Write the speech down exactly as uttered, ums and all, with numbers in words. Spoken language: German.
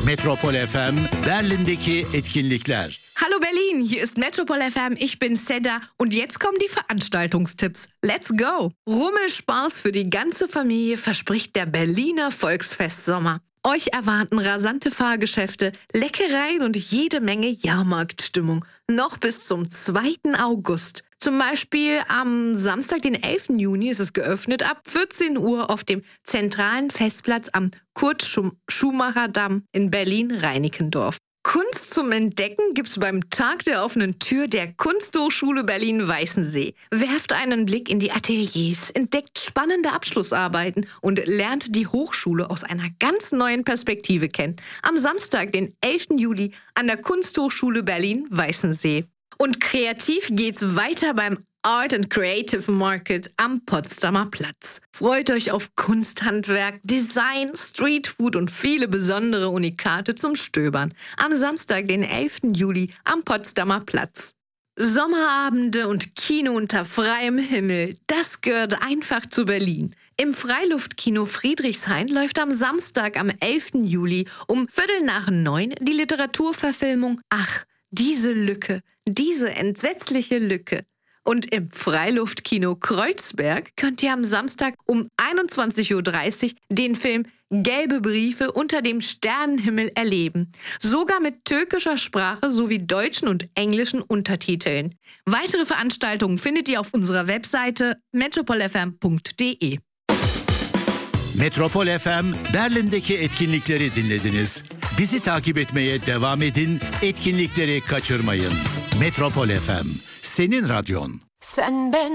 Metropol F M Berlin'deki etkinlikler. Hallo Berlin, hier ist Metropol F M, ich bin Seda und jetzt kommen die Veranstaltungstipps. Let's go! Rummelspaß für die ganze Familie verspricht der Berliner Volksfest-Sommer. Euch erwarten rasante Fahrgeschäfte, Leckereien und jede Menge Jahrmarktstimmung. Noch bis zum zweiten August. Zum Beispiel am Samstag, den elften Juni, ist es geöffnet ab vierzehn Uhr auf dem zentralen Festplatz am Kurt-Schumacher-Damm in Berlin-Reinickendorf. Kunst zum Entdecken gibt's beim Tag der offenen Tür der Kunsthochschule Berlin-Weißensee. Werft einen Blick in die Ateliers, entdeckt spannende Abschlussarbeiten und lernt die Hochschule aus einer ganz neuen Perspektive kennen. Am Samstag, den elften Juli, an der Kunsthochschule Berlin-Weißensee. Und kreativ geht's weiter beim Art and Creative Market am Potsdamer Platz. Freut euch auf Kunsthandwerk, Design, Streetfood und viele besondere Unikate zum Stöbern. Am Samstag, den elften Juli, am Potsdamer Platz. Sommerabende und Kino unter freiem Himmel, das gehört einfach zu Berlin. Im Freiluftkino Friedrichshain läuft am Samstag, am elften Juli um Viertel nach neun die Literaturverfilmung Ach, diese Lücke, diese entsetzliche Lücke. Und im Freiluftkino Kreuzberg könnt ihr am Samstag um einundzwanzig Uhr dreißig den Film Gelbe Briefe unter dem Sternenhimmel erleben. Sogar mit türkischer Sprache sowie deutschen und englischen Untertiteln. Weitere Veranstaltungen findet ihr auf unserer Webseite metropol f m punkt d e. Metropol F M Berlin'deki etkinlikleri dinlediniz. Bizi takip etmeye devam edin, etkinlikleri kaçırmayın. Metropol F M, senin radyon. Sen ben